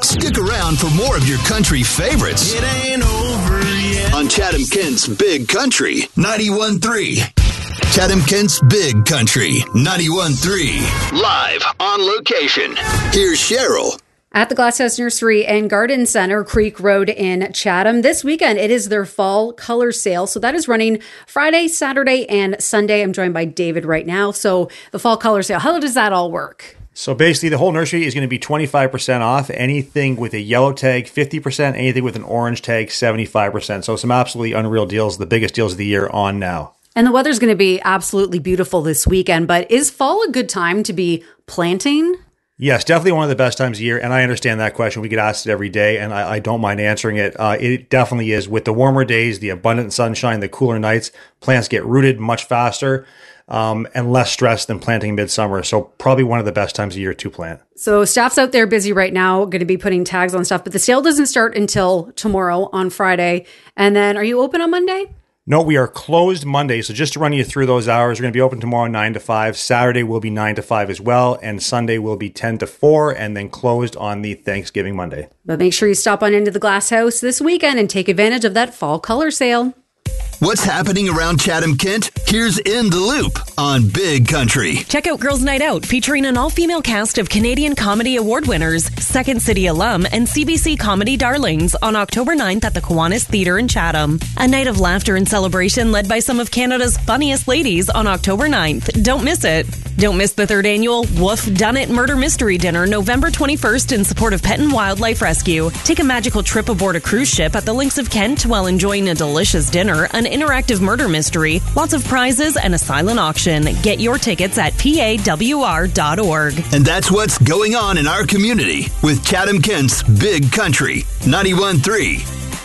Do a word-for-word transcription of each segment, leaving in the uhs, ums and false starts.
Stick around for more of your country favorites. It ain't over yet. On Chatham Kent's Big Country ninety-one point three. Chatham Kent's Big Country ninety-one point three. Live on location. Here's Cheryl. At the Glasshouse Nursery and Garden Center, Creek Road in Chatham. This weekend, it is their fall color sale. So that is running Friday, Saturday, and Sunday. I'm joined by David right now. So the fall color sale, how does that all work? So basically, the whole nursery is going to be twenty-five percent off. Anything with a yellow tag, fifty percent. Anything with an orange tag, seventy-five percent. So some absolutely unreal deals, the biggest deals of the year on now. And the weather's going to be absolutely beautiful this weekend. But is fall a good time to be planting? Yes, definitely one of the best times of year, and I understand that question. We get asked it every day, and I, I don't mind answering it. Uh, it definitely is. With the warmer days, the abundant sunshine, the cooler nights, plants get rooted much faster um, and less stress than planting midsummer. So probably one of the best times of year to plant. So staff's out there busy right now, going to be putting tags on stuff, but the sale doesn't start until tomorrow on Friday. And then are you open on Monday? No, we are closed Monday. So just to run you through those hours, we're going to be open tomorrow nine to five. Saturday will be nine to five as well. And Sunday will be ten to four and then closed on the Thanksgiving Monday. But make sure you stop on into the Glass House this weekend and take advantage of that fall color sale. What's happening around Chatham Kent? Here's In the Loop on Big Country. Check out Girls Night Out, featuring an all-female cast of Canadian Comedy Award winners, Second City alum, and C B C comedy darlings on October ninth at the Kiwanis Theatre in Chatham. A night of laughter and celebration led by some of Canada's funniest ladies on October ninth. Don't miss it. Don't miss the third annual Woof Done It Murder Mystery Dinner November twenty-first in support of Pet and Wildlife Rescue. Take a magical trip aboard a cruise ship at the Links of Kent while enjoying a delicious dinner, an interactive murder mystery, lots of prizes, and a silent auction. Get your tickets at P A W R dot org. And that's what's going on in our community with Chatham Kent's Big Country ninety-one point three.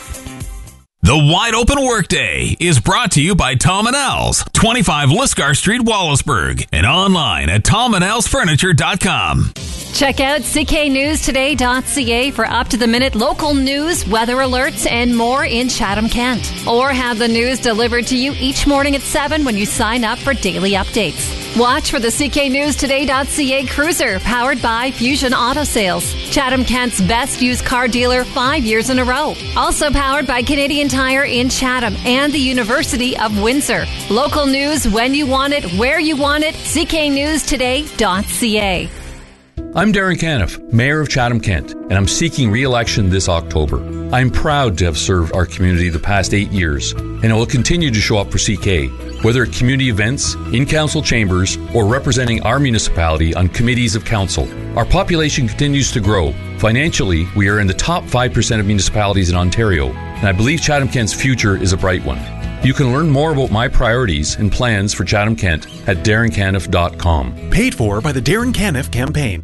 The Wide Open Workday is brought to you by Tom and Al's, twenty-five Lisgar Street, Wallaceburg, and online at tom and als furniture dot com. Check out C K news today dot c a for up-to-the-minute local news, weather alerts, and more in Chatham, Kent. Or have the news delivered to you each morning at seven when you sign up for daily updates. Watch for the C K news today dot c a Cruiser, powered by Fusion Auto Sales. Chatham, Kent's best used car dealer five years in a row. Also powered by Canadian Tire in Chatham and the University of Windsor. Local news when you want it, where you want it, C K news today dot c a. I'm Darren Caniff, Mayor of Chatham, Kent, and I'm seeking re-election this October. I'm proud to have served our community the past eight years, and I will continue to show up for C K, whether at community events, in council chambers, or representing our municipality on committees of council. Our population continues to grow. Financially, we are in the top five percent of municipalities in Ontario, and I believe Chatham Kent's future is a bright one. You can learn more about my priorities and plans for Chatham Kent at darren caniff dot com. Paid for by the Darren Caniff campaign.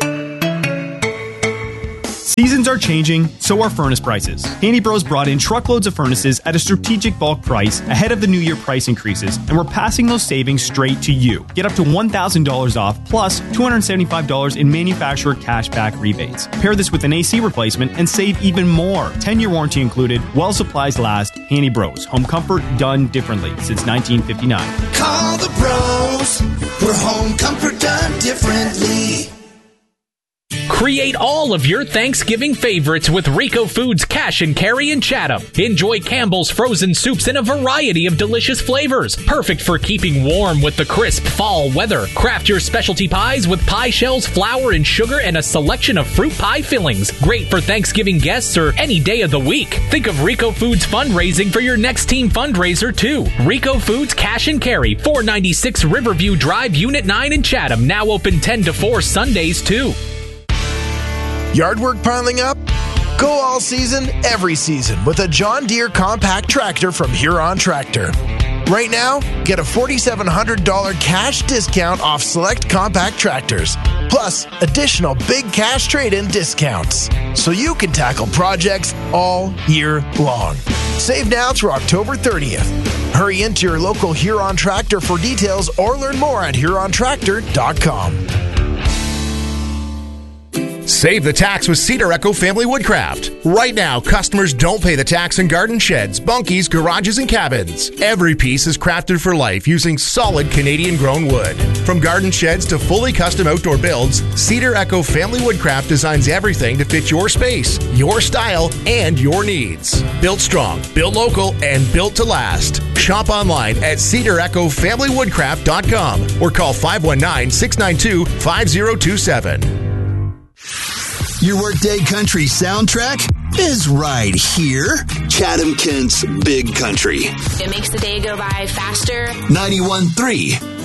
Seasons are changing, so are furnace prices. Handy Bros brought in truckloads of furnaces at a strategic bulk price ahead of the new year price increases, and we're passing those savings straight to you. Get up to one thousand dollars off, plus two hundred seventy-five dollars in manufacturer cashback rebates. Pair this with an A C replacement and save even more. ten-year warranty included, while supplies last. Handy Bros, home comfort done differently since nineteen fifty-nine. Call the bros, we're home comfort done differently. Create all of your Thanksgiving favorites with Rico Foods Cash and Carry in Chatham. Enjoy Campbell's frozen soups in a variety of delicious flavors, perfect for keeping warm with the crisp fall weather. Craft your specialty pies with pie shells, flour, and sugar, and a selection of fruit pie fillings. Great for Thanksgiving guests or any day of the week. Think of Rico Foods fundraising for your next team fundraiser, too. Rico Foods Cash and Carry, four ninety-six Riverview Drive, Unit nine in Chatham. Now open ten to four Sundays, too. Yard work piling up? Go all season, every season with a John Deere compact tractor from Huron Tractor. Right now, get a four thousand seven hundred dollars cash discount off select compact tractors, plus additional big cash trade-in discounts, so you can tackle projects all year long. Save now through October thirtieth. Hurry into your local Huron Tractor for details or learn more at huron tractor dot com. Save the tax with Cedar Echo Family Woodcraft. Right now, customers don't pay the tax in garden sheds, bunkies, garages, and cabins. Every piece is crafted for life using solid Canadian-grown wood. From garden sheds to fully custom outdoor builds, Cedar Echo Family Woodcraft designs everything to fit your space, your style, and your needs. Built strong, built local, and built to last. Shop online at cedar echo family woodcraft dot com or call five one nine, six nine two, five zero two seven. Your workday country soundtrack is right here. Chatham Kent's Big Country. It makes the day go by faster. ninety-one point three